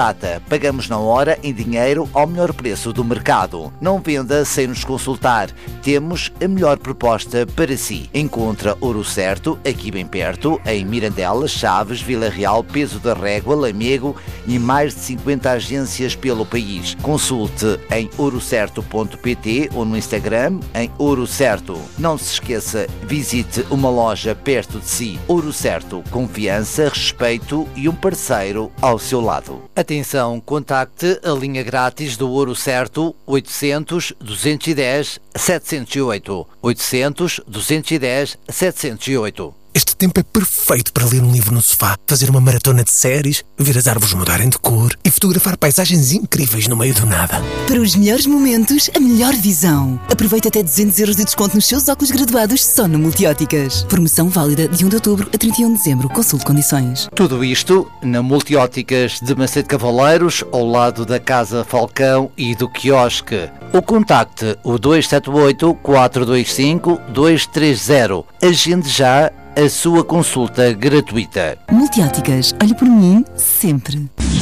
barata. Pagamos na hora, em dinheiro, ao melhor preço do mercado. Não venda sem nos consultar. Temos a melhor proposta para si. Encontra Ouro Certo, aqui bem perto, em Mirandela, Chaves, Vila Real, Peso da Régua, Lamego e mais de 50 agências pelo país. Consulte em ourocerto.pt ou no Instagram em Ouro Certo. Não se esqueça, visite uma loja perto de si. Ouro Certo, confiança, respeito e um parceiro ao seu lado. Atenção, contacte a linha grátis do Ouro Certo 800 210 708. 800 210 708. Este tempo é perfeito para ler um livro no sofá, fazer uma maratona de séries, ver as árvores mudarem de cor e fotografar paisagens incríveis no meio do nada. Para os melhores momentos, a melhor visão. Aproveite até 200 euros de desconto nos seus óculos graduados só no Multióticas. Promoção válida de 1 de outubro a 31 de dezembro. Consulte condições. Tudo isto na Multióticas de Macedo Cavaleiros, ao lado da Casa Falcão e do quiosque. Ou contacte o 278 425 230. Agende já a sua consulta gratuita. Multióticas, olhe por mim sempre.